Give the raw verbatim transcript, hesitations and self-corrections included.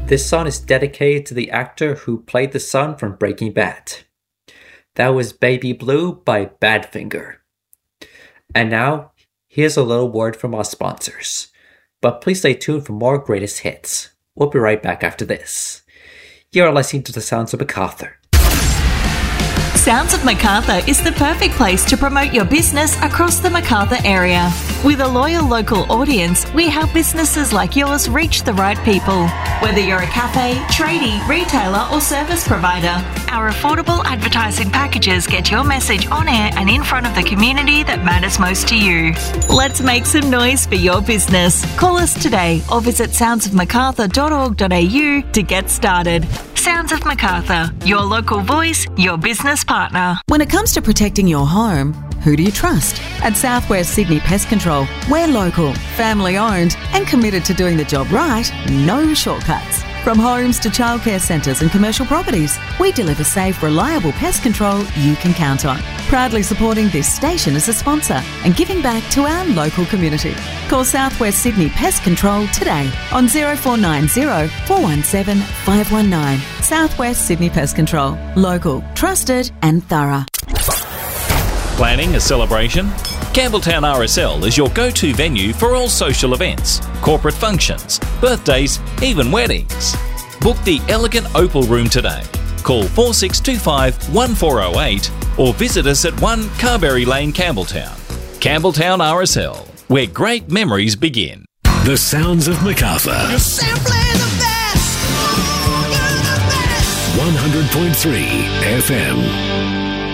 This song is dedicated to the actor who played the son from Breaking Bad. That was Baby Blue by Badfinger. And now, here's a little word from our sponsors. But please stay tuned for more greatest hits. We'll be right back after this. You're listening to the Sounds of MacArthur. Sounds of MacArthur is the perfect place to promote your business across the MacArthur area. With a loyal local audience, we help businesses like yours reach the right people. Whether you're a cafe, tradie, retailer or service provider, our affordable advertising packages get your message on air and in front of the community that matters most to you. Let's make some noise for your business. Call us today or visit sounds of macarthur dot org dot a u to get started. Sounds of MacArthur, your local voice, your business partner. When it comes to protecting your home, who do you trust? At Southwest Sydney Pest Control, we're local, family owned and committed to doing the job right, no shortcuts. From homes to childcare centres and commercial properties, we deliver safe, reliable pest control you can count on. Proudly supporting this station as a sponsor and giving back to our local community. Call Southwest Sydney Pest Control today on zero four nine zero, four one seven, five one nine. Southwest Sydney Pest Control. Local, trusted and thorough. Planning a celebration? Campbelltown R S L is your go-to venue for all social events, corporate functions, birthdays, even weddings. Book the elegant Opal Room today. Call four six two five, one four zero eight or visit us at one Carberry Lane, Campbelltown. Campbelltown R S L, where great memories begin. The Sounds of MacArthur. You're simply the best. Oh, you're the best. one hundred point three F M.